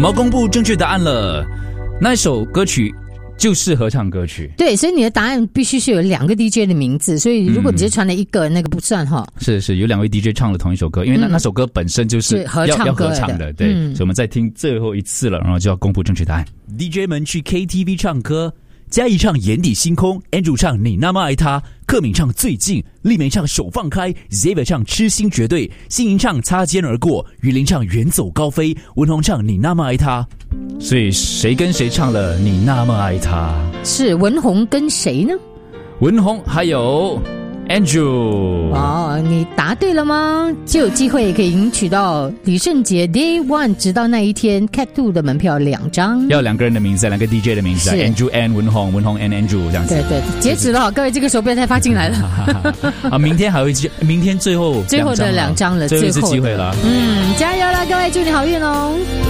们要公布正确答案了，那首歌曲就是合唱歌曲。 对，所以你的答案必须是有2个 DJ 的名字，所以如果你只是传了一个，那个不算哈。 是有2位 DJ 唱了同一首歌，因为那首歌本身就是合唱歌要合唱的，对。所以我们再听最后一次了，然后就要公布正确答案。DJ 们去 KTV 唱歌，嘉怡唱眼底星空， Andrew 唱你那么爱他，克敏唱最近，丽梅唱手放开， Xavier 唱痴心绝对，心莹唱擦肩而过，于林唱远走高飞，文宏唱你那么爱他。所以谁跟谁唱了你那么爱他？ 是文宏跟谁呢？ 文宏还有 Andrew。 你答对了吗？就有机会可以赢取到李圣杰 Day One 直到那一天 Cat 2的门票2张， 要2个人的名字，2个 DJ 的名字，Andrew and 文宏，文宏 and Andrew 这样子。 对，截止了，各位这个时候不要再发进来了。 明天还有明天最后的2张了， 最后一次机会了。 加油啦，各位，祝你好运哦。